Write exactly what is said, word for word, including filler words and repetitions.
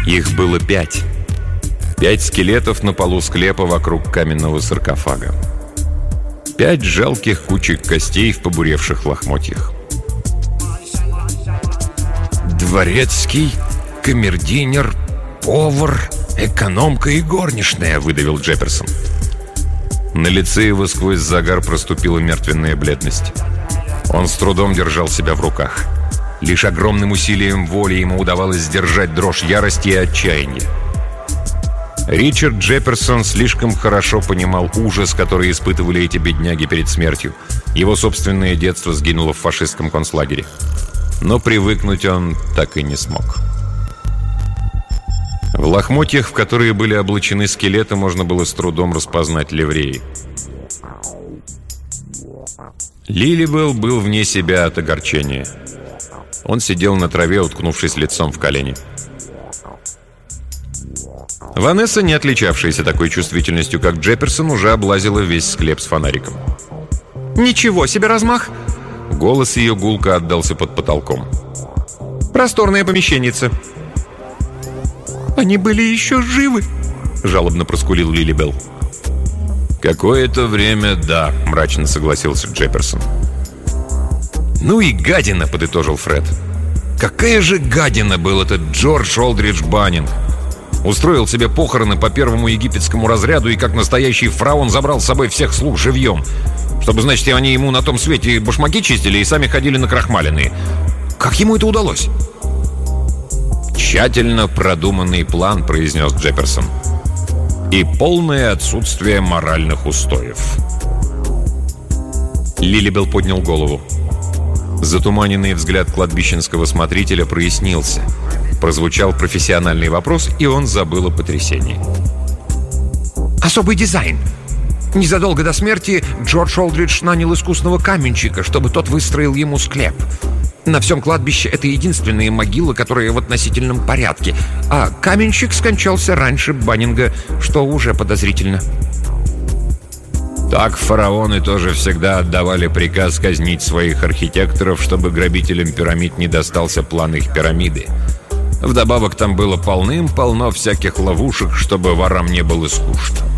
Их было пять. Пять скелетов на полу склепа вокруг каменного саркофага. Пять жалких кучек костей в побуревших лохмотьях. «Дворецкий, камердинер, повар, экономка и горничная», — выдавил Джефферсон. На лице его сквозь загар проступила мертвенная бледность. Он с трудом держал себя в руках. Лишь огромным усилием воли ему удавалось сдержать дрожь ярости и отчаяния. Ричард Джефферсон слишком хорошо понимал ужас, который испытывали эти бедняги перед смертью. Его собственное детство сгинуло в фашистском концлагере. Но привыкнуть он так и не смог. В лохмотьях, в которые были облачены скелеты, можно было с трудом распознать ливреи. Лилибелл был вне себя от огорчения. Он сидел на траве, уткнувшись лицом в колени. Ванесса, не отличавшаяся такой чувствительностью, как Джефферсон, уже облазила весь склеп с фонариком. «Ничего себе размах!» Голос ее гулко отдался под потолком. «Просторное помещенница!» «Они были еще живы!» — жалобно проскулил Лилибелл. «Какое-то время, да», — мрачно согласился Джефферсон. «Ну и гадина», — подытожил Фред. «Какая же гадина был этот Джордж Олдридж Баннинг! Устроил себе похороны по первому египетскому разряду и как настоящий фараон забрал с собой всех слуг живьем. Чтобы, значит, они ему на том свете башмаки чистили и сами ходили накрахмаленные. Как ему это удалось?» «Тщательно продуманный план», — произнес Джефферсон. «И полное отсутствие моральных устоев». Лилибелл поднял голову. Затуманенный взгляд кладбищенского смотрителя прояснился. Прозвучал профессиональный вопрос, и он забыл о потрясении. «Особый дизайн. Незадолго до смерти Джордж Олдридж нанял искусного каменщика, чтобы тот выстроил ему склеп. На всем кладбище это единственная могила, которая в относительном порядке. А каменщик скончался раньше Баннинга, что уже подозрительно». Так фараоны тоже всегда отдавали приказ казнить своих архитекторов, чтобы грабителям пирамид не достался план их пирамиды. Вдобавок там было полным-полно всяких ловушек, чтобы ворам не было скучно.